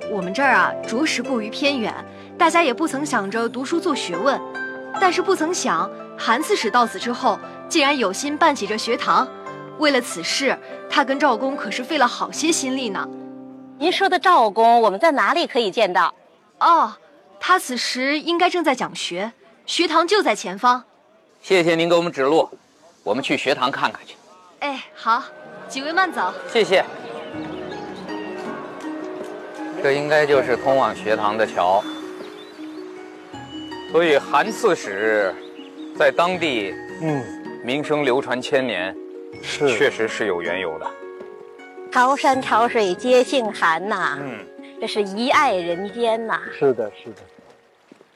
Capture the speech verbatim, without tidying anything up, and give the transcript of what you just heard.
我们这儿啊，着实过于偏远，大家也不曾想着读书做学问。但是不曾想，韩刺史到此之后，竟然有心办起这学堂。为了此事，他跟赵公可是费了好些心力呢。 您说的赵公，我们在哪里可以见到？ 哦，他此时应该正在讲学，学堂就在前方。 谢谢您给我们指路，我们去学堂看看去。 哎，好，几位慢走。 谢谢。这应该就是通往学堂的桥，所以韩刺史在当地，嗯，名声流传千年，是确实是有缘由的。 潮山潮水皆姓韩呐， 嗯， 这是一爱人间呐。 是的，是的。